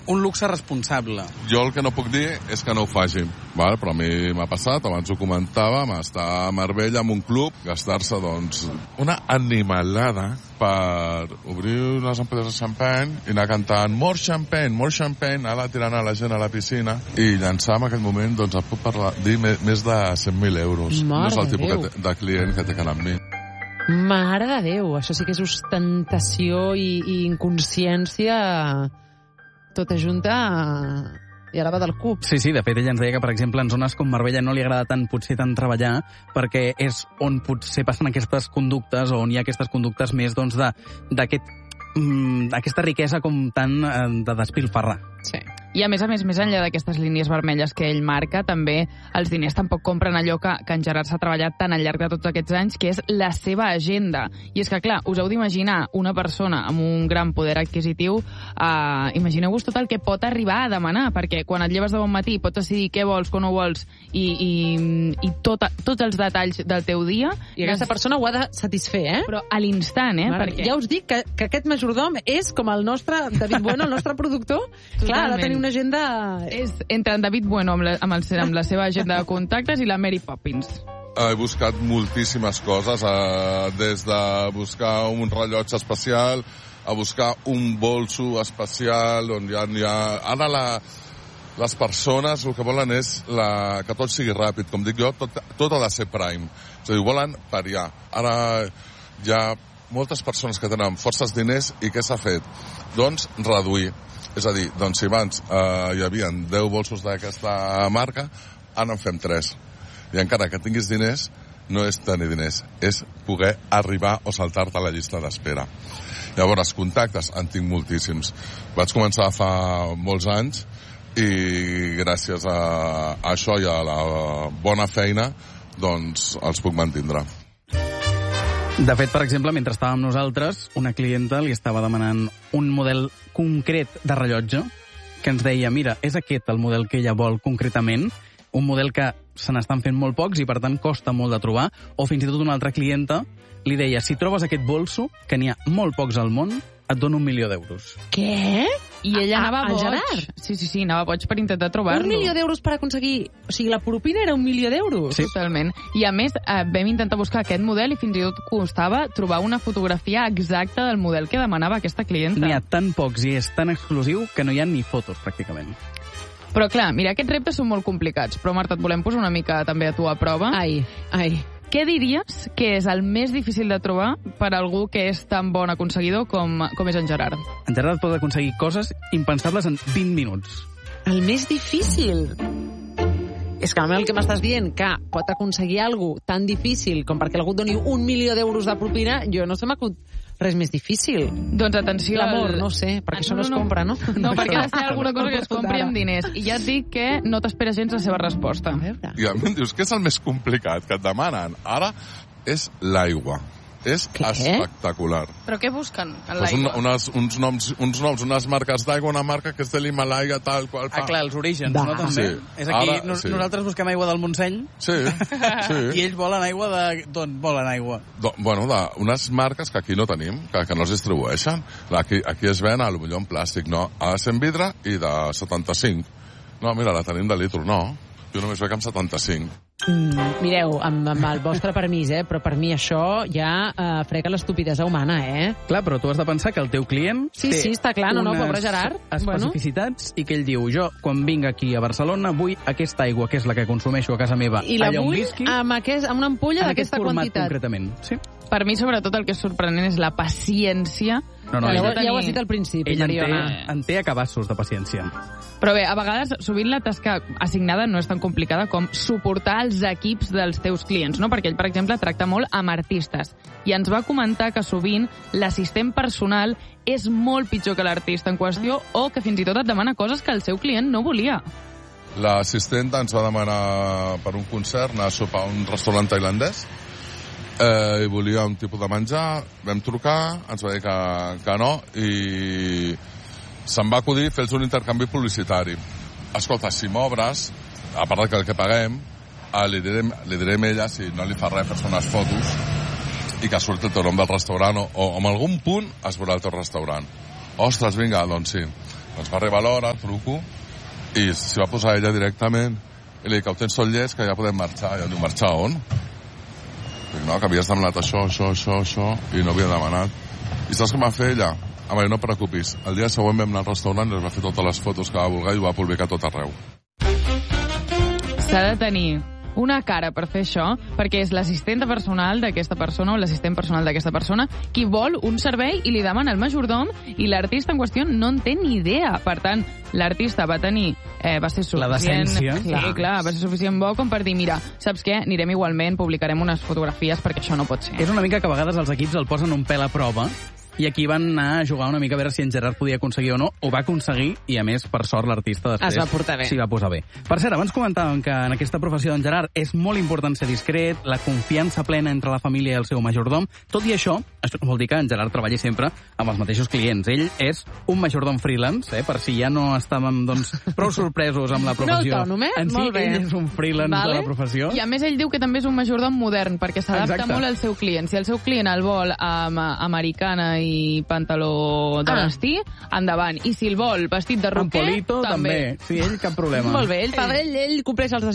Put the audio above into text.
un luxe responsable. Jo el que no puc dir és que no ho faci, val? Però a mi m'ha passat, abans ho comentàvem, estar a Marbella en un club, gastar-se, doncs, una animalada per obrir unes ampolles de xampany i anar cantant more champagne, anar tirant a la gent a la piscina i llançar en aquell moment, doncs, et puc dir més de 100.000 euros. No és el tipus de client que té que anar amb mi. Mare de Déu, això sí que és ostentació i inconsciència tota junta i ara va del cub. Sí, de fet, ella ens deia que, per exemple, en zones com Marbella no li agrada potser tant treballar perquè és on potser passen aquestes conductes o on hi ha aquestes conductes més, doncs, d'aquesta riquesa com tant de despilfarrar. Sí. I a més, més enllà d'aquestes línies vermelles que ell marca, també els diners tampoc compren allò que en Gerard s'ha treballat tan al llarg de tots aquests anys, que és la seva agenda. I és que, clar, us heu d'imaginar una persona amb un gran poder adquisitiu, imagineu-vos tot el que pot arribar a demanar, perquè quan et lleves de bon matí pots decidir què vols, què no vols, i tots els detalls del teu dia. I aquesta persona ho ha de satisfer, Però a l'instant, Perquè... Ja us dic que aquest majordom és com el nostre David Bueno, el nostre productor. Clar, ha de tenir una agenda... És entre en David Bueno amb la seva agenda de contactes i la Mary Poppins. He buscat moltíssimes coses, des de buscar un rellotge especial a buscar un bolso especial on hi ha... Ara les persones el que volen és que tot sigui ràpid. Com dic jo, tot ha de ser prime. És a dir, volen pariar. Ara hi ha moltes persones que tenen forces diners i què s'ha fet? Doncs reduir. És a dir, doncs si abans hi havia 10 bolsos d'aquesta marca, ara en fem 3. I encara que tinguis diners, no és tenir diners, és poder arribar o saltar-te a la llista d'espera. Llavors, contactes en tinc moltíssims. Vaig començar fa molts anys i gràcies a això i a la bona feina, doncs els puc mantindre. De fet, per exemple, mentre estàvem nosaltres, una clienta li estava demanant un model concret de rellotge que ens deia, mira, és aquest el model que ella vol concretament, un model que se n'estan fent molt pocs i, per tant, costa molt de trobar, o fins i tot una altra clienta li deia, si trobes aquest bolso, que n'hi ha molt pocs al món, et dono 1 milió d'euros. Què? I ella anava boig. Gerard? Sí, anava boig per intentar trobar-lo. 1 milió d'euros per aconseguir... O sigui, la propina era 1 milió d'euros? Sí. Totalment. I a més, vam intentar buscar aquest model i fins i tot costava trobar una fotografia exacta del model que demanava aquesta clienta. N'hi ha tan pocs i és tan exclusiu que no hi ha ni fotos, pràcticament. Però clar, mira, aquests reptes són molt complicats. Però, Marta, et volem posar una mica també a tu a prova. Ai. Què diries que és el més difícil de trobar per algú que és tan bon aconseguidor com és en Gerard? En Gerard pot aconseguir coses impensables en 20 minuts. El més difícil? És que el que m'estàs dient, que pot aconseguir alguna cosa tan difícil com perquè algú et doni 1 milió d'euros de propina, jo no se m'acut res més difícil. Doncs atenció... L'amor, no sé, perquè això no es compra, no? No, perquè ha de ser alguna cosa que es compri amb diners. I ja et dic que no t'esperes gens la seva resposta. I a mi em dius, què és el més complicat que et demanen? Ara és l'aigua. És espectacular. Però què busquen en l'aigua? Uns noms, unes marques d'aigua, una marca que és de l'Himalaya, tal qual fa. Clar, els orígens, no? També. Sí. És aquí, nosaltres busquem aigua del Montseny. Sí. I ells volen aigua d'on volen aigua? Bueno, d'unes marques que aquí no tenim, que no es distribueixen. Aquí es ven, potser en plàstic, no? A 100 vidre i de 75. No, mira, la tenim de litro, no. Jo només veig amb 75. Mireu, amb el vostre permís, però per mi això ja frega l'estupidesa humana, Clar, però tu has de pensar que el teu client té està clar, pobre Gerard, especificitats i que ell diu, jo quan vinc aquí a Barcelona vull aquesta aigua, que és la que consumeixo a casa meva, i la vull amb una ampolla d'aquesta quantitat. Concretament, sí. Per mi, sobretot, el que és sorprenent és la paciència. Ja ho has dit al principi, Mariona. En té a cabassos de paciència. Però bé, a vegades, sovint la tasca assignada no és tan complicada com suportar els equips dels teus clients, no? Perquè ell, per exemple, tracta molt amb artistes. I ens va comentar que sovint l'assistent personal és molt pitjor que l'artista en qüestió o que fins i tot et demana coses que el seu client no volia. L'assistent ens va demanar per un concert anar a sopar a un restaurant tailandès i volia un tipus de menjar, vam trucar, ens va dir que no, i se'm va acudir fer-los un intercanvi publicitari. Escolta, si m'obres, a part que el que paguem, li diré a ella si no li fa res fer-se unes fotos i que surti el teu nom del restaurant o en algun punt es veurà el teu restaurant. Ostres, vinga, doncs sí. Ens va arribar l'hora, truco, i s'hi va posar ella directament. I li dic, ho tens tot llest, que ja podem marxar. I em diu, marxar on? Dic, no, que havies demanat això, i no havia demanat. I saps què m'ha fet ella? Home, no et preocupis. El dia següent vam anar al restaurant i es va fer totes les fotos que va voler i ho va publicar tot arreu. S'ha de tenir una cara per fer això, perquè és l'assistent personal d'aquesta persona o l'assistent personal d'aquesta persona qui vol un servei i li demana el majordom i l'artista en qüestió no en té ni idea. Per tant, l'artista va tenir... va ser suficient... La decència. Clar, va ser suficient bo com per dir, mira, saps què? Anirem igualment, publicarem unes fotografies perquè això no pot ser. És una mica que a vegades els equips el posen un pèl a prova i aquí van anar a jugar una mica a veure si en Gerard podia aconseguir o no. Ho va aconseguir i, a més, per sort, l'artista després es va portar bé. S'hi va posar bé. Per cert, abans comentàvem que en aquesta professió d'en Gerard és molt important ser discret, la confiança plena entre la família i el seu majordom. Tot i això no vol dir que en Gerard treballi sempre amb els mateixos clients. Ell és un majordom freelance, per si ja no estàvem prou sorpresos amb la professió. No autònom, En si, molt bé. ell és un freelance de la professió. I a més ell diu que també és un majordom modern, perquè s'adapta molt al seu client. Si el seu client el vol amb americana i pantaló de vestir, endavant. I si el vol vestit de roquer, polito, també. Sí, ell cap problema. Molt bé, ell compleix els